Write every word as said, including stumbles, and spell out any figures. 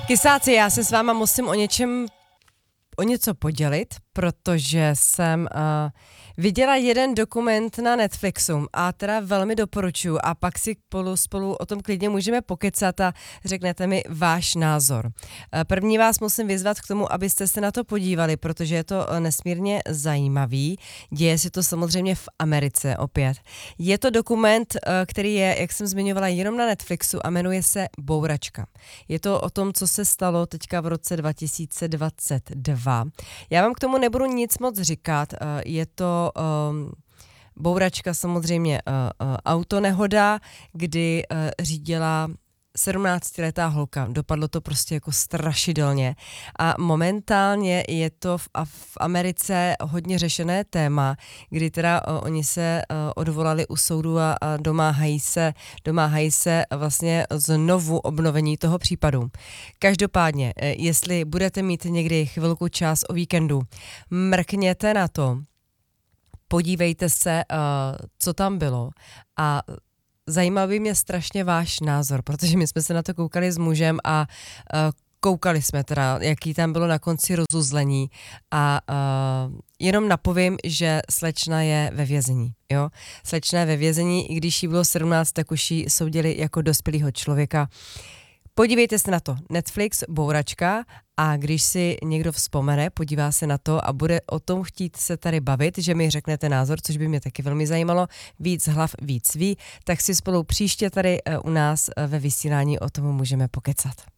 Kysáci, já se s váma musím o něčem, o něco podělit, protože jsem uh, viděla jeden dokument na Netflixu a teda velmi doporučuji a pak si spolu, spolu o tom klidně můžeme pokecat a řeknete mi váš názor. Uh, první vás musím vyzvat k tomu, abyste se na to podívali, protože je to uh, nesmírně zajímavý. Děje se to samozřejmě v Americe opět. Je to dokument, uh, který je, jak jsem zmiňovala, jenom na Netflixu a jmenuje se Bouračka. Je to o tom, co se stalo teďka v roce dva tisíce dvacet dva. Já vám k tomu nebudu nic moc říkat, je to um, bouračka samozřejmě uh, uh, autonehoda, kdy uh, řídila sedmnáctiletá holka. Dopadlo to prostě jako strašidelně. A momentálně je to v, v Americe hodně řešené téma, kdy teda uh, oni se uh, odvolali u soudu a, a domáhají se, domáhají se vlastně znovu obnovení toho případu. Každopádně, uh, jestli budete mít někdy chvilku čas o víkendu, mrkněte na to, podívejte se, uh, co tam bylo a zajímavý mě strašně váš názor, protože my jsme se na to koukali s mužem a uh, koukali jsme teda, jaký tam bylo na konci rozuzlení a uh, jenom napovím, že slečna je ve vězení. Jo? Slečna je ve vězení, i když jí bylo sedmnáct, tak už jí soudili jako dospělého člověka. Podívejte se na to. Netflix, Bouračka, a když si někdo vzpomene, podívá se na to a bude o tom chtít se tady bavit, že mi řeknete názor, což by mě taky velmi zajímalo, víc hlav, víc ví, tak si spolu příště tady u nás ve vysílání o tom můžeme pokecat.